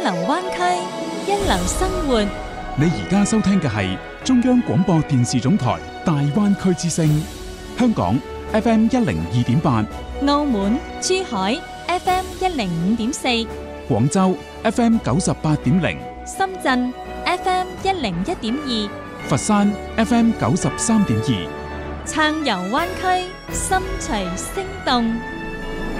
流灣區，一流生活。 你而家收聽嘅係中央廣播電視總台大灣區之聲，香港 FM 102.8， 澳門、珠海 FM 105.4， 廣州 FM 98.0， 深圳 FM 101.2， 佛山 FM 93.2， 暢遊灣區，心隨聲動。